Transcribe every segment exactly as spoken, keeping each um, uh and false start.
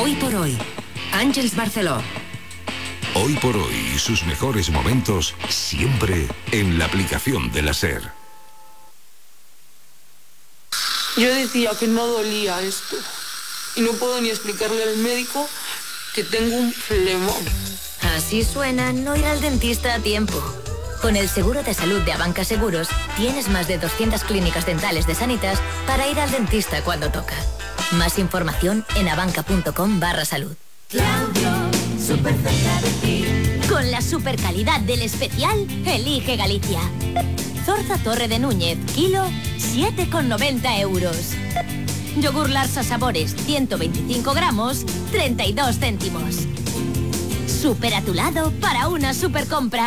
Hoy por hoy, Àngels Barceló. Hoy por hoy, sus mejores momentos siempre en la aplicación de la SER. Yo decía que no dolía esto y no puedo ni explicarle al médico que tengo un flemón. Así suena no ir al dentista a tiempo. Con el seguro de salud de Abanca Seguros tienes más de doscientas clínicas dentales de Sanitas para ir al dentista cuando toca. Más información en abanca.com barra salud. Claudio, súper cerca de ti. Con la super calidad del especial, elige Galicia. Zorza Torre de Núñez, kilo, siete con noventa euros. Yogur Larsa Sabores, ciento veinticinco gramos, treinta y dos céntimos. Súper a tu lado para una super compra.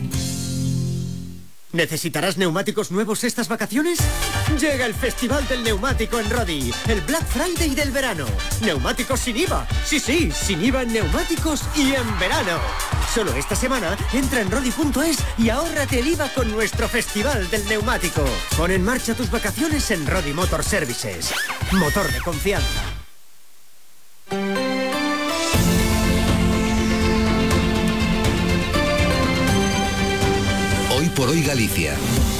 ¿Necesitarás neumáticos nuevos estas vacaciones? Llega el Festival del Neumático en Rodi, el Black Friday del verano. Neumáticos sin I V A. Sí, sí, sin I V A en neumáticos y en verano. Solo esta semana entra en rodi punto es y ahórrate el I V A con nuestro Festival del Neumático. Pon en marcha tus vacaciones en Rodi Motor Services. Motor de confianza. Hoy por hoy Galicia.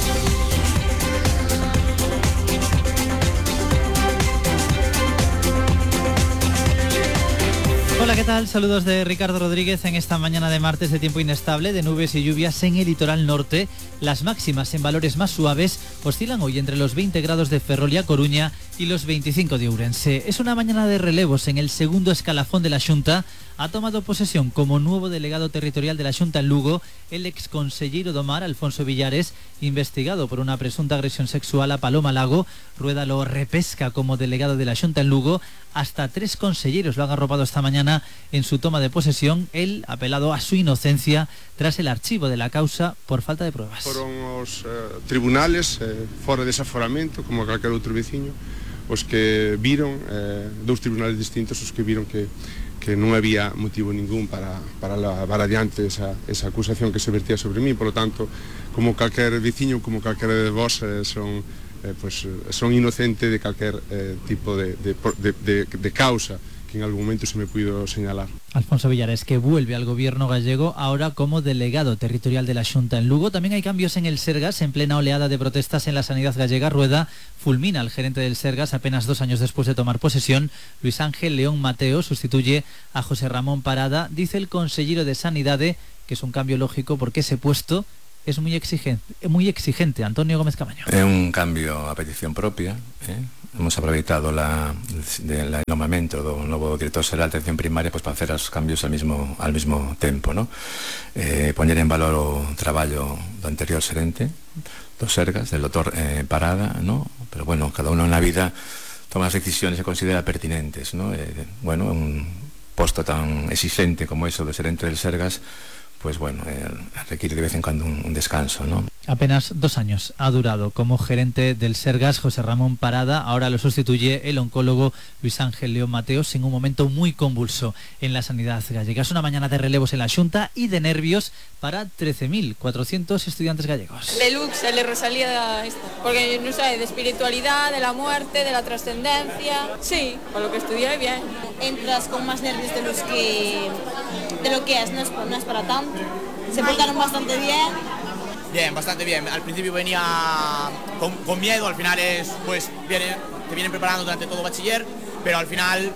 Hola, ¿qué tal? Saludos de Ricardo Rodríguez en esta mañana de martes de tiempo inestable, de nubes y lluvias en el litoral norte. Las máximas en valores más suaves oscilan hoy entre los veinte grados de Ferrol y A Coruña y los veinticinco de Ourense. Es una mañana de relevos en el segundo escalafón de la Xunta. Ha tomado posesión como nuevo delegado territorial de la Xunta en Lugo el exconsellero do Mar, Alfonso Villares, investigado por una presunta agresión sexual a Paloma Lago. Rueda lo repesca como delegado de la Xunta en Lugo. Hasta tres conselleros lo han arropado esta mañana en su toma de posesión. Él ha apelado a su inocencia tras el archivo de la causa por falta de pruebas. Foron os eh, tribunales, eh, fora de desaforamento, como calquer outro veciño, os que viron, eh, dous tribunales distintos, os que viron que que non había motivo ningún para, para levar adiante esa, esa acusación que se vertía sobre mí. Por lo tanto, como calquer veciño, como calquer de vos, eh, son, eh, pues, son inocente de calquer eh, tipo de, de, de, de, de causa que en algún momento se me pudo señalar. Alfonso Villares, que vuelve al gobierno gallego ahora como delegado territorial de la Xunta en Lugo. También hay cambios en el Sergas. En plena oleada de protestas en la sanidad gallega, Rueda fulmina al gerente del Sergas apenas dos años después de tomar posesión. Luis Ángel León Mateo sustituye a José Ramón Parada. Dice el consellero de Sanidade que es un cambio lógico porque ese puesto es muy exigente, muy exigente. Antonio Gómez Camaño. É un cambio a petición propia, eh? Hemos aproveitado la, de, la, el nomamento do novo director xeral de atención primaria pues, para hacer os cambios al mismo, al mismo tempo, ¿no? Eh, poñer en valor o traballo do anterior xerente do Sergas, del doutor eh, Parada, ¿no? Pero bueno, cada uno en la vida toma as decisiones que considera pertinentes, ¿no? Eh, bueno, un posto tan exigente como eso de xerente del Sergas, pues bueno, eh, requiere de vez en cuando un, un descanso, ¿no? Apenas dos años ha durado como gerente del Sergas José Ramón Parada. Ahora lo sustituye el oncólogo Luis Ángel León Mateos en un momento muy convulso en la sanidad gallega. Es una mañana de relevos en la Xunta y de nervios para trece mil cuatrocientos estudiantes gallegos. Deluxe, se le resalía esto, porque no sé, de espiritualidad, de la muerte, de la trascendencia. Sí, con lo que estudié bien. Entras con más nervios de los que de lo que es, no es, no es para tanto. Se portaron bastante bien. Bien, bastante bien. Al principio venía con, con miedo, al final es, pues, viene, te vienen preparando durante todo bachiller, pero al final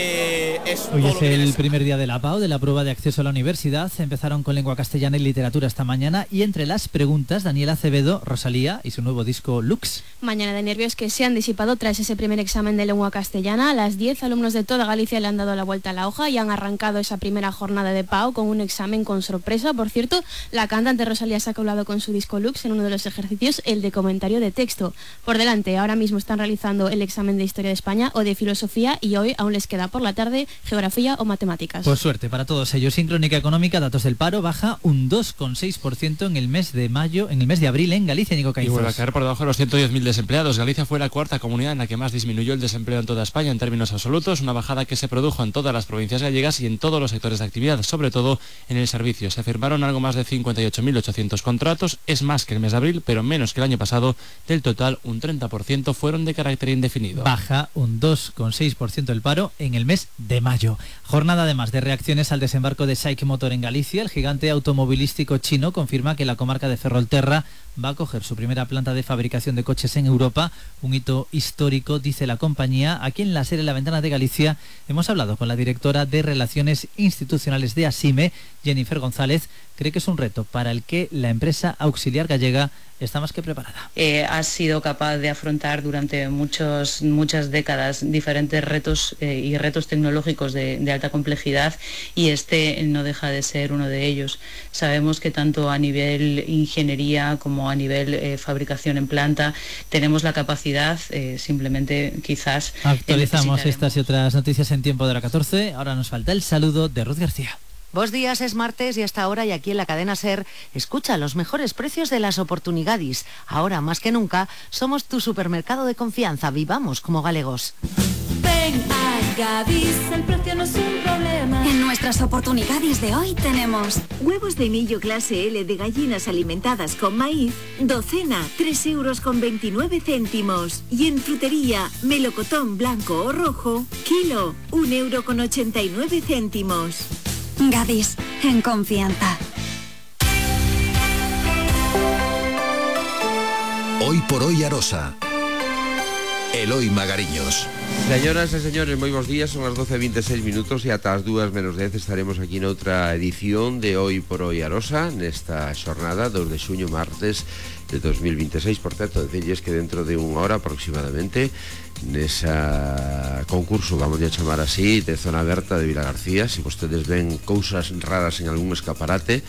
eh, es... Hoy todo es lo que el tienes. primer día de la P A U, de la prueba de acceso a la universidad. Empezaron con lengua castellana y literatura esta mañana y entre las preguntas, Daniela Acevedo, Rosalía y su nuevo disco Lux. Mañana de nervios que se han disipado tras ese primer examen de lengua castellana. A las diez alumnos de toda Galicia le han dado la vuelta a la hoja y han arrancado esa primera jornada de P A U con un examen con sorpresa. Por cierto, la cantante Rosalía se ha colado con su disco Lux en uno de los ejercicios, el de comentario de texto. Por delante, ahora mismo están realizando el examen de Historia de España o de Filosofía y hoy aún les queda por la tarde Geografía o Matemáticas. Pues suerte para todos ellos. Sin crónica económica, datos del paro, baja un dos coma seis por ciento en el mes de mayo, en el mes de abril en Galicia, Nico Caizos. Y vuelve a caer por debajo de los ciento diez mil desempleados. Galicia fue la cuarta comunidad en la que más disminuyó el desempleo en toda España en términos absolutos, una bajada que se produjo en todas las provincias gallegas y en todos los sectores de actividad, sobre todo en el servicio. Se firmaron algo más de cincuenta y ocho mil ochocientos contratos, es más que el mes de abril, pero menos que el año pasado. Del total, un treinta por ciento fueron de carácter indefinido. Baja un dos coma seis por ciento el paro en en el mes de mayo. Jornada además de reacciones al desembarco de SAIC Motor en Galicia. El gigante automovilístico chino confirma que la comarca de Ferrolterra va a coger su primera planta de fabricación de coches en Europa, un hito histórico, dice la compañía. Aquí en la serie La Ventana de Galicia hemos hablado con la directora de Relaciones Institucionales de ASIME, Jennifer González. Cree que es un reto para el que la empresa auxiliar gallega está más que preparada. Eh, ha sido capaz de afrontar durante muchos, muchas décadas diferentes retos eh, y retos tecnológicos de, de alta complejidad, y este no deja de ser uno de ellos. Sabemos que tanto a nivel ingeniería como a nivel eh, fabricación en planta tenemos la capacidad, eh, simplemente quizás... Actualizamos estas y otras noticias en tiempo de la catorce. Ahora nos falta el saludo de Ruth García. Bos días, es martes y hasta ahora y aquí en la cadena SER escucha los mejores precios de las oportunidades. Ahora más que nunca somos tu supermercado de confianza. Vivamos como galegos. Ven a Gadis, el precio no es un problema. En nuestras oportunidades de hoy tenemos huevos de millo clase L de gallinas alimentadas con maíz, docena, tres euros con veintinueve céntimos. Y en frutería, melocotón blanco o rojo, kilo, un euro con ochenta y nueve céntimos. Gadis, en confianza. Hoy por hoy Arosa. Eloi Magariños. Señoras e señores, moi bons días. Son as doce e vinte e seis minutos e ata as dúas menos dez estaremos aquí noutra edición de Hoy por hoy Arosa, nesta xornada dos de xuño, martes de dos mil vinte e seis. Por certo, decirles que dentro de unha hora aproximadamente nesa concurso, vamos a chamar así, de zona aberta de Vilagarcía, se vostedes ven cousas raras en algún escaparate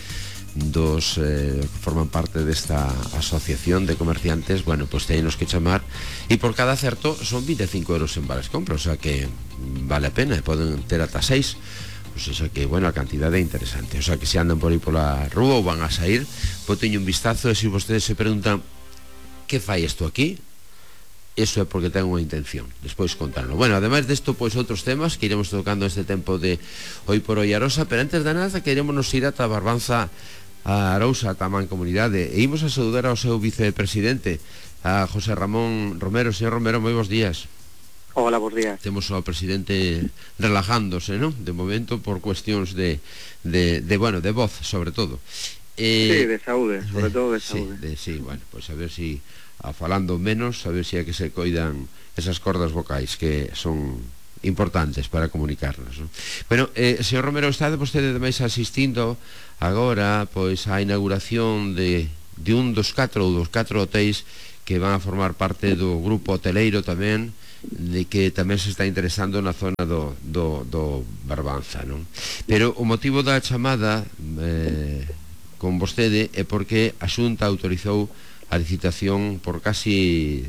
dos eh, que forman parte desta asociación de comerciantes, bueno, pues teñenos que chamar, e por cada acerto son vinte e cinco euros en vales compra, o sea que vale a pena, poden ter ata seis, pues, o sea que, bueno, a cantidade é interesante, o sea que se andan por aí pola rúa ou van a sair, boteño un vistazo, e se vostedes se preguntan que fai isto aquí, eso é porque ten unha intención, despois contarlo. Bueno, ademais desto, pois outros temas que iremos tocando este tempo de Hoy por hoy Arosa, pero antes de nada queremos nos ir ata Barbanza, a Arousa, a Tamán Comunidade, e imos a saludar ao seu vicepresidente, a José Ramón Romero. Señor Romero, moi bons días. Hola, bons días. Temos ao presidente relajándose, non? De momento por cuestións de, de, de bueno, de voz, sobre todo. Eh, sí, de saúde, sobre de, todo de saúde. Sí, de, sí, bueno, pois pues a ver si a falando menos, a ver se si é que se coidan esas cordas vocais que son importantes para comunicarnos, ¿no? Bueno, eh, señor Romero, está vostede ademais asistindo agora pois a inauguración de, de un dos catro ou dos catro hotéis que van a formar parte do grupo hoteleiro tamén, de que tamén se está interesando na zona do, do, do Barbanza, non? Pero o motivo da chamada eh, con vostede é porque a Xunta autorizou a licitación por casi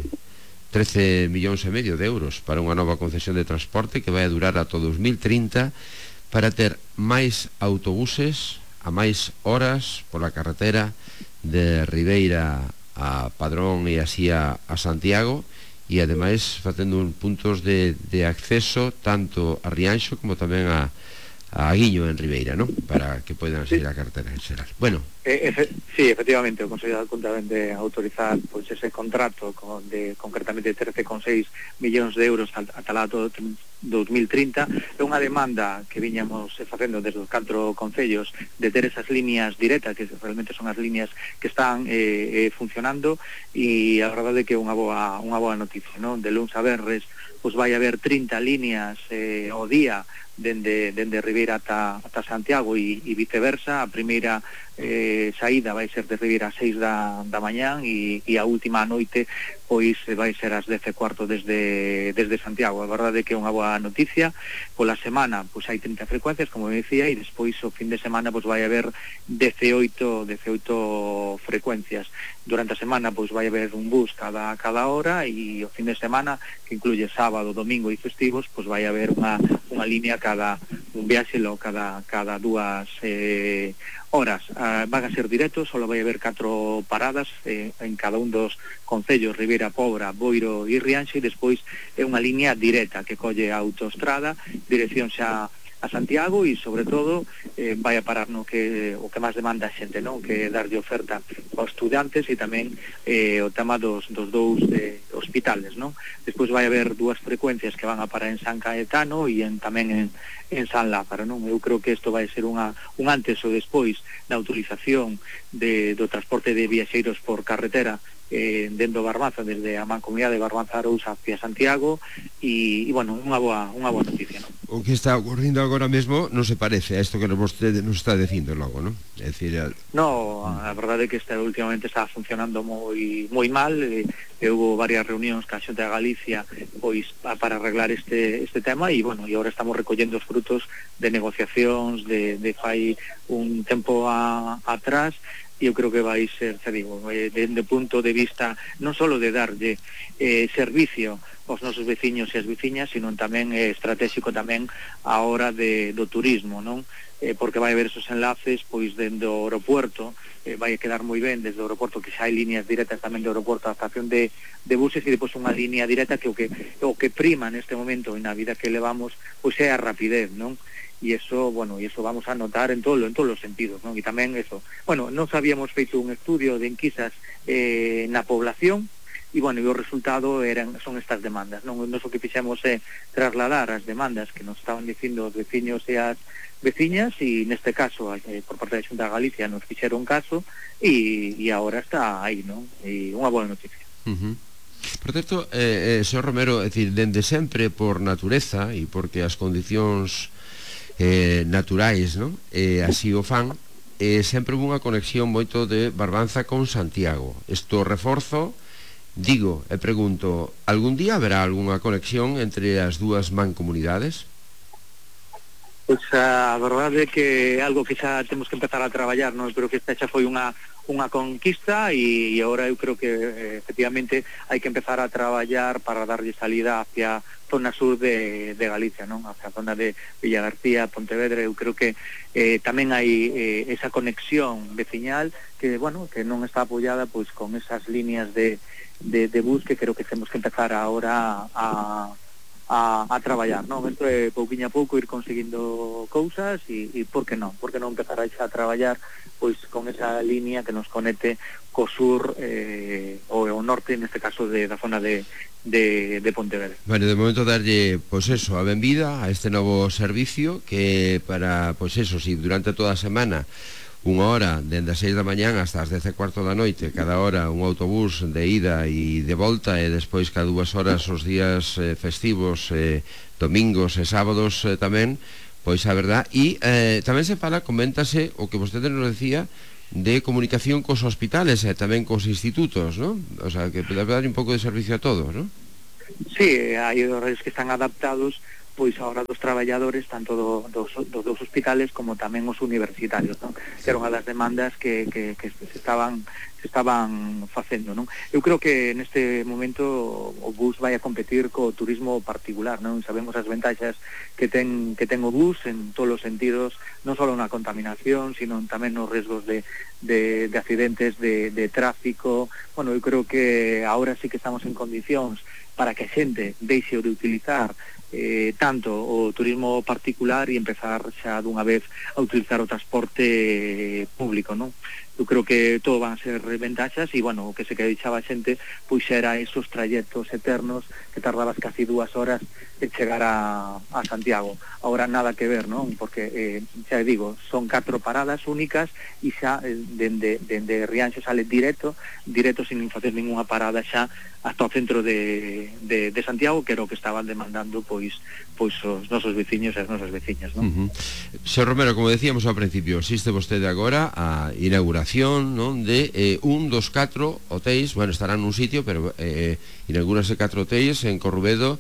trece millóns e medio de euros para unha nova concesión de transporte que vai a durar ata dos mil trinta para ter máis autobuses a máis horas pola carretera de Ribeira a Padrón e así a, a Santiago, e ademais facendo un puntos de, de acceso tanto a Rianxo como tamén a a Guiño en Ribeira, ¿no? Para que poidan seguir a cartera en xeral. Bueno, eh, efe, sí, efectivamente, o Consello da Xunta vende autorizar pois ese contrato con, de concretamente trece coma seis millóns de euros ata lá todo dos mil trinta. É unha demanda que viñamos facendo desde os catro concellos de ter esas líneas directas, que realmente son as líneas que están eh, eh, funcionando, e a verdade é que é unha boa, unha boa noticia, non? De luns a venres pois vai haber trinta líneas eh, ao día dende, dende Ribeira ata, ata Santiago e, e viceversa. A primeira eh, saída vai ser de Ribeira a seis da, da mañán e, e a última noite pois vai ser ás dez e cuarto desde, desde Santiago. A verdade é que é unha boa noticia. Pola semana pois hai trinta frecuencias, como me decía, e despois o fin de semana pois vai haber dezenoito frecuencias. Durante a semana pois vai haber un bus cada, cada hora, e o fin de semana, que incluye sábado, domingo e festivos, pois vai haber unha, unha línea cada un viaxe lo cada, cada dúas eh, horas. Uh, van a ser directos, só vai haber catro paradas eh, en cada un dos concellos, Ribeira, Pobra, Boiro e Rianxo, e despois é unha línea directa que colle a autoestrada, dirección xa a Santiago e sobre todo eh, vai a parar no que o que máis demanda a xente, non? Que é darlle oferta aos estudantes e tamén eh, o tema dos, dos dous eh, hospitales, non? Despois vai haber dúas frecuencias que van a parar en San Caetano e en, tamén en, en San Lázaro, non? Eu creo que isto vai ser unha, un antes ou despois da utilización de, do transporte de viaxeiros por carretera eh, dentro Barbanza, desde a Mancomunidade de Barbanza Arousa hacia Santiago e, e bueno, unha boa, unha boa noticia, non? O que está ocurrindo agora mesmo non se parece a isto que vostede nos está dicindo logo, non? É dicir, el... No, a verdade é que este últimamente está funcionando moi moi mal, e, e hubo varias reunións ca Xunta de Galicia pois para arreglar este este tema e bueno, e agora estamos recollendo os frutos de negociacións de, de fai un tempo a, atrás. E eu creo que vai ser, xa digo, eh, dende punto de vista non só de darlle eh, servicio aos nosos veciños e as veciñas, sino tamén eh, estratégico tamén a hora de, do turismo, non? Eh, porque vai haber esos enlaces, pois dende o aeropuerto, eh, vai a quedar moi ben desde o aeropuerto, que xa hai líneas directas tamén do aeropuerto á estación de, de buses, e depois unha línea directa que o que, o que prima neste momento e na vida que levamos, pois é a rapidez, non? E eso, bueno, e eso vamos a notar en todo en todos os sentidos, non? E tamén eso, bueno, nos habíamos feito un estudio de enquisas eh, na población e, bueno, e o resultado eran son estas demandas, non? Nos o que fixemos é trasladar as demandas que nos estaban dicindo os veciños e as veciñas e neste caso, eh, por parte da Xunta de Galicia nos fixeron caso e, e agora está aí, non? E unha boa noticia. Uh-huh. Por certo, eh, eh, señor Romero, é dicir, dende sempre por natureza e porque as condicións Eh, naturais, non? Eh, así o fan, eh, sempre hubo unha conexión moito de Barbanza con Santiago. Isto reforzo, digo e pregunto, algún día haberá algunha conexión entre as dúas mancomunidades? Pois a verdade é que é algo que xa temos que empezar a traballar, non? Eu creo que esta xa foi unha unha conquista e, e agora eu creo que eh, efectivamente hai que empezar a traballar para darlle salida hacia zona sur de, de Galicia, non? Hacia a zona de Villa García, Pontevedra. Eu creo que eh, tamén hai eh, esa conexión veciñal que, bueno, que non está apoiada pois con esas líneas de, de, de bus que creo que temos que empezar ahora a A, a traballar, non? Isto é pouquiño a pouco ir conseguindo cousas e, e por que non? Por que non empezar a, a traballar pois con esa línea que nos conecte co sur eh, ou o norte, neste caso de, da zona de, de, de Pontevedra. Bueno, de momento darlle, pois eso, a benvida a este novo servicio que para, pois eso, si durante toda a semana unha hora, dende as seis da mañán hasta as dez e cuarto da noite, cada hora un autobús de ida e de volta, e despois cada dúas horas os días eh, festivos, eh, domingos e sábados eh, tamén, pois a verdad. E eh, tamén se fala, coméntase o que vostede nos decía de comunicación cos hospitales e tamén cos institutos, non? O sea, que debe dar un pouco de servicio a todos, non? Sí, hai horarios que están adaptados pois ahora dos traballadores tanto do, dos, dos dos hospitales como tamén os universitarios, non? Que era unha das demandas que, que, que se estaban se estaban facendo, non? Eu creo que neste momento o bus vai a competir co turismo particular, non? Sabemos as ventaxas que ten que ten o bus en todos os sentidos, non só na contaminación, sino tamén nos riscos de, de, de accidentes de, de tráfico. Bueno, eu creo que agora sí que estamos en condicións para que a xente deixe de utilizar eh, tanto o turismo particular e empezar xa dunha vez a utilizar o transporte público, non? Eu creo que todo van a ser ventaxas e, bueno, o que se que deixaba a xente pois era esos trayectos eternos que tardabas casi dúas horas en chegar a, a Santiago. Agora nada que ver, non? Porque, eh, xa digo, son catro paradas únicas e xa eh, dende, dende Rianxo sale directo, directo sin facer ninguna parada xa hasta o centro de, de, de Santiago, que era o que estaban demandando pois pois os nosos veciños e as nosas veciñas, non? Uh-huh. Señor Romero, como decíamos ao principio, existe vostede agora a inauguración, non, de eh, un dos catro hotéis, bueno, estarán nun sitio, pero eh, inaugurase catro hotéis en Corrubedo,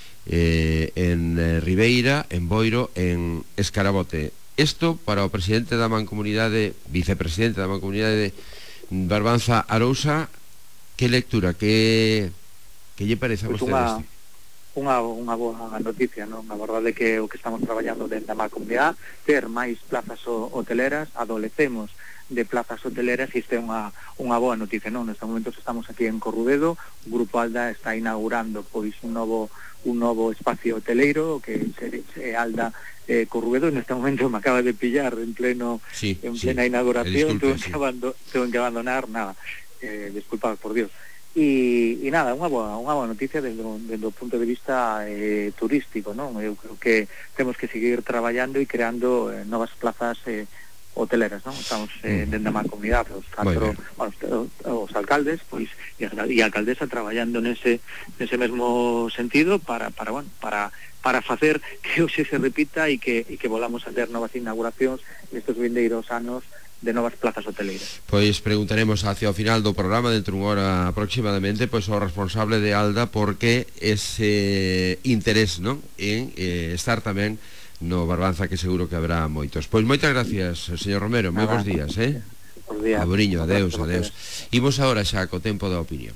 eh, en eh, Ribeira, en Boiro, en Escarabote. Isto para o presidente da Mancomunidade, vicepresidente da Mancomunidade de Barbanza Arousa, que lectura, que que lle parece a vostede pues este? Unha, unha boa noticia, non? A verdade é que o que estamos traballando dentro da Mancomunidade, ter máis plazas hoteleras, adolecemos de plazas hoteleras e isto é unha, unha boa noticia, non? Neste momento estamos aquí en Corrubedo, o Grupo Alda está inaugurando pois un novo un novo espacio hoteleiro que se, se Alda eh, Corruedo. Neste momento me acaba de pillar en pleno sí, en plena sí. inauguración, tuve sí. que, abando, tuve que abandonar, nada, eh, disculpad, por Dios. E, e nada, unha boa, unha boa noticia desde, desde o punto de vista eh, turístico, non? Eu creo que temos que seguir traballando e creando eh, novas plazas eh, hoteleras, non? Estamos eh, dentro da comunidade, os catro, bueno, os, os alcaldes, pois, e a, e a alcaldesa traballando nese nese mesmo sentido para para, bueno, para para facer que hoxe se repita e que e que volamos a ter novas inauguracións nestes vindeiros anos de novas plazas hoteleiras. Pois preguntaremos hacia o final do programa, dentro dunha hora aproximadamente, pois ao responsable de Alda porque ese interés, non, en eh, estar tamén no Barbanza, que seguro que haberá moitos. Pois moitas gracias, señor Romero, moi bons días, eh? Bons días. Aboriño, adeus, adeus. Imos agora xa co tempo da opinión.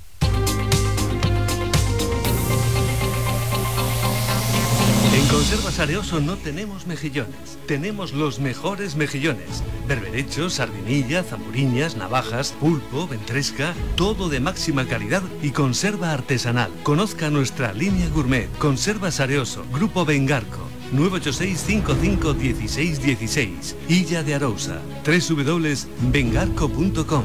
En Conservas Areoso no tenemos mejillones, tenemos los mejores mejillones. Berberechos, sardinilla, zamburiñas, navajas, pulpo, ventresca, todo de máxima calidad y conserva artesanal. Conozca nuestra línea gourmet. Conservas Areoso, Grupo Bengarco. nueve ocho seis, cinco cinco, uno seis uno seis. Illa de Arousa. doble u doble u doble u punto bengarco punto com.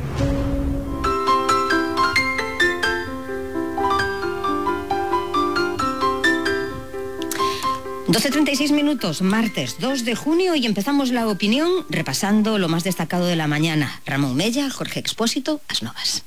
doce treinta y seis minutos, martes dos de junio, y empezamos la opinión repasando lo más destacado de la mañana. Ramón Mella, Jorge Expósito, As Novas.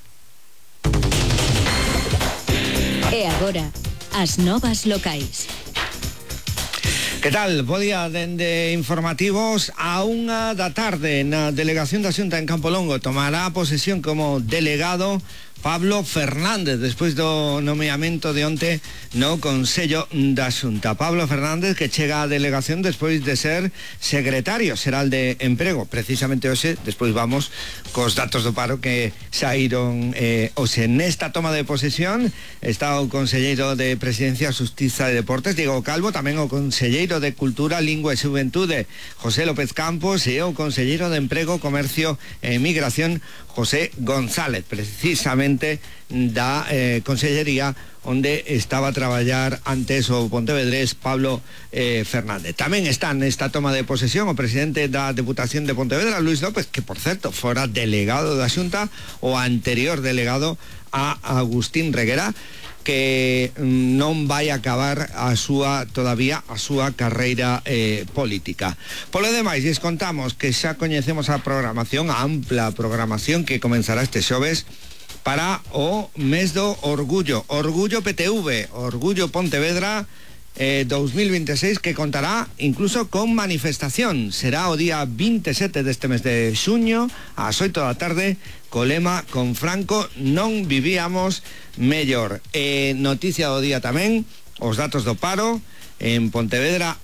E agora, as novas locais. Que tal? Bo día dende informativos. A unha da tarde na delegación da Xunta en Campolongo tomará posesión como delegado Pablo Fernández, despois do nomeamento de onte no Consello da Xunta. Pablo Fernández, que chega á delegación despois de ser secretario xeral de Emprego. Precisamente hoxe, despois vamos cos datos do paro que saíron eh, hoxe. Nesta toma de posesión está o conselleiro de Presidencia, Xustiza e Deportes, Diego Calvo, tamén o conselleiro de Cultura, Lingua e Xuventude, José López Campos, e o conselleiro de Emprego, Comercio e Migración, José González, precisamente da eh, Consellería onde estaba a traballar antes o pontevedrés Pablo eh, Fernández. Tamén está nesta toma de posesión o presidente da Deputación de Pontevedra, Luis López, que por certo fora delegado da Xunta, o anterior delegado a Agustín Reguera, que non vai acabar a súa todavía a súa carreira eh, política. Polo demais, lles contamos que xa coñecemos a programación, a ampla programación que comenzará este xoves para o mes do Orgullo, Orgullo P T V, Orgullo Pontevedra eh, dos mil veintiséis, que contará incluso con manifestación. Será o día veintisiete deste mes de xuño, ás oito da tarde, co lema "Con Franco non vivíamos mellor". Eh, noticia do día tamén, os datos do paro. En Pontevedra